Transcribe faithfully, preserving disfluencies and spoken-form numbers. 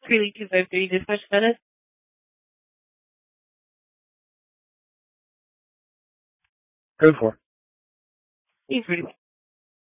Greeley two five three, dispatch status. Code four. He's ready.